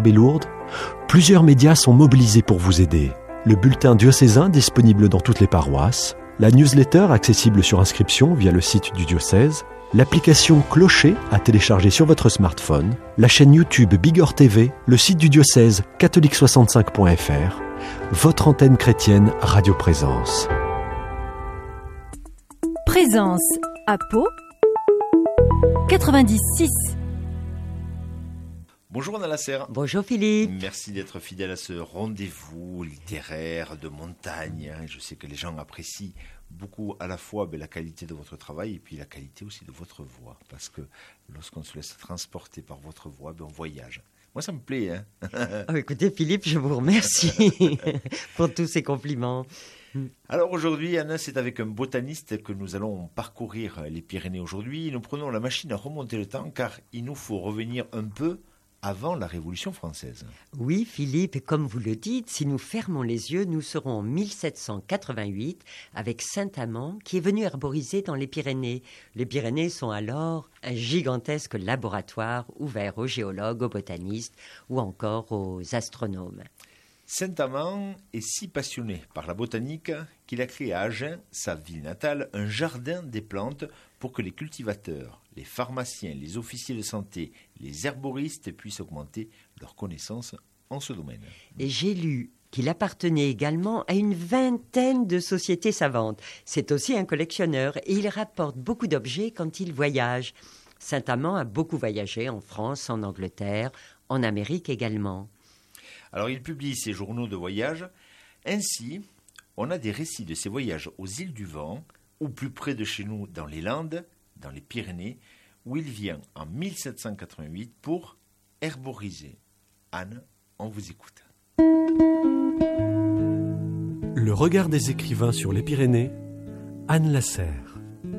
Tarbes et Lourdes, plusieurs médias sont mobilisés pour vous aider. Le bulletin diocésain disponible dans toutes les paroisses, la newsletter accessible sur inscription via le site du diocèse, l'application Clocher à télécharger sur votre smartphone, la chaîne YouTube Bigorre TV, le site du diocèse catholique65.fr, votre antenne chrétienne Radio Présence. Présence à Pau 96. Bonjour Anna Lasserre. Bonjour Philippe. Merci d'être fidèle à ce rendez-vous littéraire de montagne. Je sais que les gens apprécient beaucoup à la fois la qualité de votre travail et puis la qualité aussi de votre voix. Parce que lorsqu'on se laisse transporter par votre voix, on voyage. Moi, ça me plaît. Écoutez Philippe, je vous remercie pour tous ces compliments. Alors aujourd'hui, Anna, c'est avec un botaniste que nous allons parcourir les Pyrénées aujourd'hui. Nous prenons la machine à remonter le temps car il nous faut revenir un peu avant la Révolution française. Oui, Philippe, et comme vous le dites, si nous fermons les yeux, nous serons en 1788 avec Saint-Amand qui est venu herboriser dans les Pyrénées. Les Pyrénées sont alors un gigantesque laboratoire ouvert aux géologues, aux botanistes ou encore aux astronomes. Saint-Amand est si passionné par la botanique qu'il a créé à Agen, sa ville natale, un jardin des plantes pour que les cultivateurs, les pharmaciens, les officiers de santé, les herboristes puissent augmenter leurs connaissances en ce domaine. Et j'ai lu qu'il appartenait également à une vingtaine de sociétés savantes. C'est aussi un collectionneur et il rapporte beaucoup d'objets quand il voyage. Saint-Amand a beaucoup voyagé en France, en Angleterre, en Amérique également. Alors il publie ses journaux de voyage. Ainsi, on a des récits de ses voyages aux îles du Vent, ou plus près de chez nous dans les Landes, dans les Pyrénées, où il vient en 1788 pour herboriser. Anne, on vous écoute. Le regard des écrivains sur les Pyrénées, Anne Lasserre.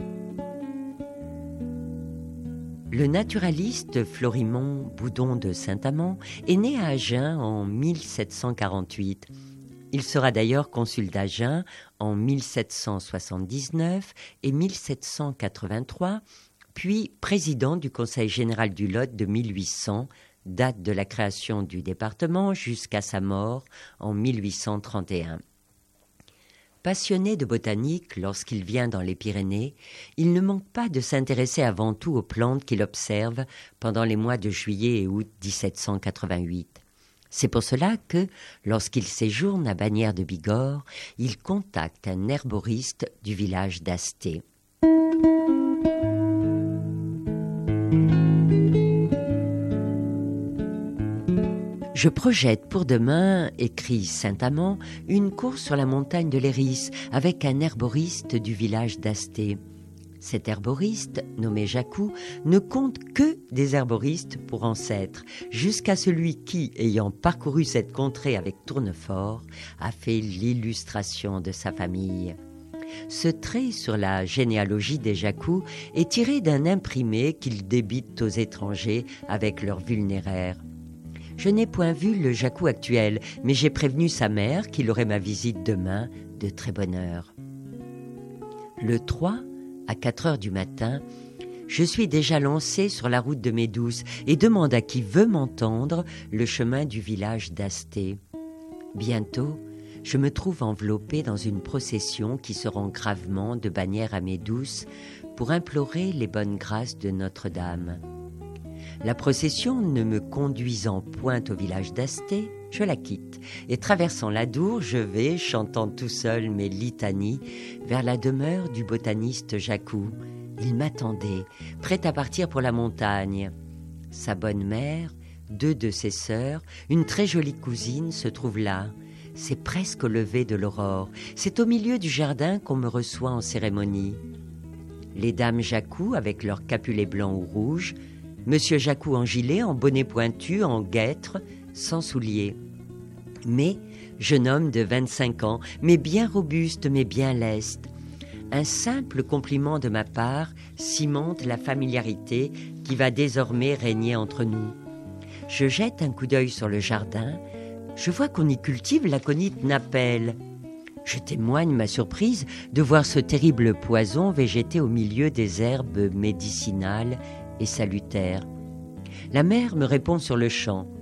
Le naturaliste Florimond Boudon de Saint-Amand est né à Agen en 1748. Il sera d'ailleurs consul d'Agen en 1779 et 1783, puis président du Conseil général du Lot de 1800, date de la création du département jusqu'à sa mort en 1831. Passionné de botanique lorsqu'il vient dans les Pyrénées, il ne manque pas de s'intéresser avant tout aux plantes qu'il observe pendant les mois de juillet et août 1788. C'est pour cela que, lorsqu'il séjourne à Bagnères de Bigorre, il contacte un herboriste du village d'Asté. Je projette pour demain, écrit Saint-Amand, une course sur la montagne de l'Héris avec un herboriste du village d'Asté. Cet herboriste, nommé Jacou, ne compte que des herboristes pour ancêtres, jusqu'à celui qui, ayant parcouru cette contrée avec Tournefort, a fait l'illustration de sa famille. Ce trait sur la généalogie des Jacou est tiré d'un imprimé qu'ils débitent aux étrangers avec leurs vulnéraires. Je n'ai point vu le Jacou actuel, mais j'ai prévenu sa mère qu'il aurait ma visite demain de très bonne heure. Le 3, à 4 heures du matin, je suis déjà lancé sur la route de Médouce et demande à qui veut m'entendre le chemin du village d'Asté. Bientôt, je me trouve enveloppé dans une procession qui se rend gravement de Bagnères à Médouce pour implorer les bonnes grâces de Notre-Dame. La procession ne me conduisant point au village d'Asté, je la quitte et traversant l'Adour, je vais, chantant tout seul mes litanies, vers la demeure du botaniste Jacou. Il m'attendait, prêt à partir pour la montagne. Sa bonne mère, 2 de ses sœurs, une très jolie cousine se trouvent là. C'est presque au lever de l'aurore. C'est au milieu du jardin qu'on me reçoit en cérémonie. Les dames Jacou avec leurs capulets blancs ou rouges, Monsieur Jacou en gilet, en bonnet pointu, en guêtre, sans souliers. Mais, jeune homme de 25 ans, mais bien robuste, mais bien leste. Un simple compliment de ma part cimente la familiarité qui va désormais régner entre nous. Je jette un coup d'œil sur le jardin. Je vois qu'on y cultive l'aconite napelle. Je témoigne ma surprise de voir ce terrible poison végéter au milieu des herbes médicinales et salutaire. La mère me répond sur le champ.